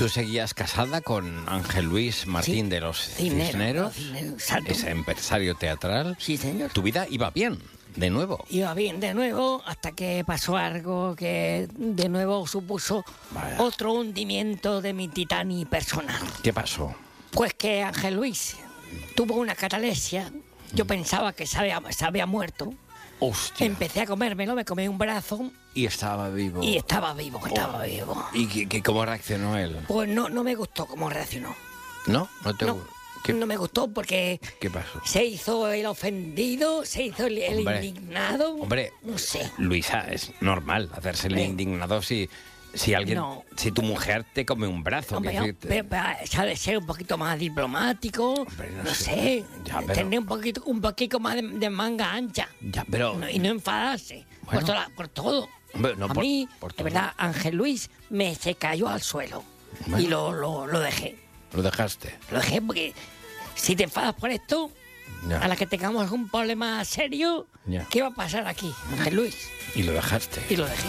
¿Tú seguías casada con Ángel Luis Martín de los Cisneros? Exacto. Ese empresario teatral. Sí, señor. Tu vida iba bien, de nuevo. Iba bien de nuevo hasta que pasó algo que de nuevo supuso Vaya. otro hundimiento de mi Titanic personal. ¿Qué pasó? Pues que Ángel Luis tuvo una catalepsia. Yo pensaba que se había muerto. Hostia. Empecé a comérmelo, me comí un brazo Y estaba vivo. y estaba vivo, estaba vivo. ¿Y cómo reaccionó él? Pues no me gustó cómo reaccionó. ¿No? ¿No te No, ¿Qué, no me gustó porque qué pasó? se hizo el ofendido, se hizo el Hombre. indignado. Hombre, No sé. Luisa, es normal hacerse el indignado si alguien, No. si tu mujer te come un brazo. Hombre, quiero no, decirte. pero se ha de ser un poquito más diplomático. Hombre, no no sé. sé. Ya, pero- Tener un poquito más de manga ancha. Ya, pero... Y no enfadarse. Bueno. Por todo. Hombre, no, a por- mí, por de todo. verdad, Ángel Luis se cayó al suelo. Bueno. Y lo dejé. Lo dejaste. Lo dejé porque si te enfadas por esto, Ya. a la que tengamos algún problema serio, Ya. ¿qué va a pasar aquí, Ángel Luis? Y lo dejaste. Y lo dejé.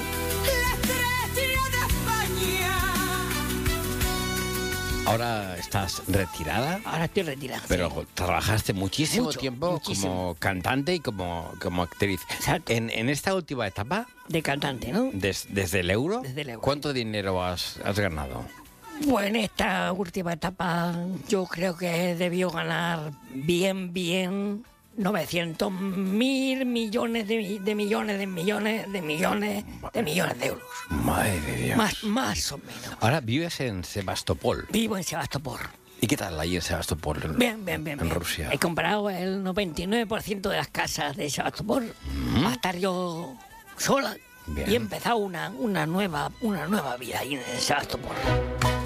Ahora estás retirada, Ahora estoy retirado. pero trabajaste muchísimo Mucho, tiempo muchísimo. como cantante y como actriz. Exacto. En esta última etapa, De cantante, ¿no? desde el euro, Desde el euro. ¿cuánto dinero has ganado? Pues en esta última etapa yo creo que debió ganar bien 900.000 millones de millones de euros. Madre de Dios. Más o menos. Ahora vives en Sebastopol. Vivo en Sebastopol. ¿Y qué tal ahí en Sebastopol? Bien. En Rusia. He comprado el 99% de las casas de Sebastopol para estar yo sola. Bien. Y he empezado una nueva vida ahí en Sebastopol.